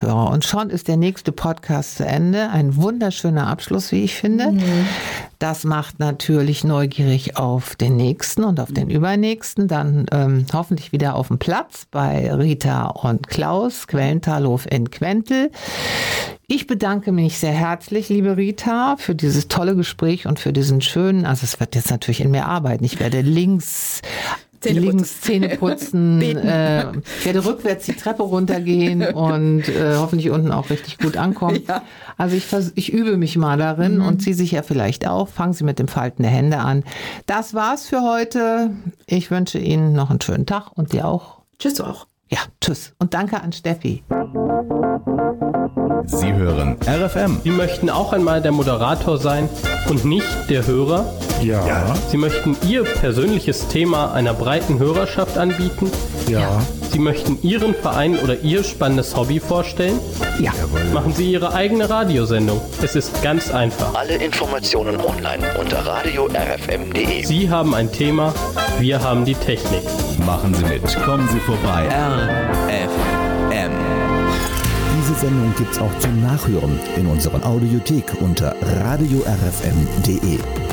Kopfhörer. Und schon ist der nächste Podcast zu Ende. Ein wunderschöner Abschluss, wie ich finde. Das macht natürlich neugierig auf den nächsten und auf den übernächsten. Dann hoffentlich wieder auf dem Platz bei Rita und Klaus, Quellentalhof in Quentel. Ich bedanke mich sehr herzlich, liebe Rita, für dieses tolle Gespräch und für diesen schönen, also es wird jetzt natürlich in mir arbeiten. Ich werde links Zähne putzen, ich werde rückwärts die Treppe runtergehen und hoffentlich unten auch richtig gut ankommen. Ja. Also ich übe mich mal darin und Sie sich ja vielleicht auch. Fangen Sie mit dem Falten der Hände an. Das war's für heute. Ich wünsche Ihnen noch einen schönen Tag und dir auch. Tschüss, du auch. Ja, tschüss. Und danke an Steffi. Sie hören RFM. Sie möchten auch einmal der Moderator sein und nicht der Hörer? Ja. Sie möchten Ihr persönliches Thema einer breiten Hörerschaft anbieten? Ja. Sie möchten Ihren Verein oder Ihr spannendes Hobby vorstellen? Ja. Machen Sie Ihre eigene Radiosendung. Es ist ganz einfach. Alle Informationen online unter radio-rfm.de. Sie haben ein Thema, wir haben die Technik. Machen Sie mit. Kommen Sie vorbei. RFM. Diese Sendung gibt's auch zum Nachhören in unserer Audiothek unter radio-rfm.de.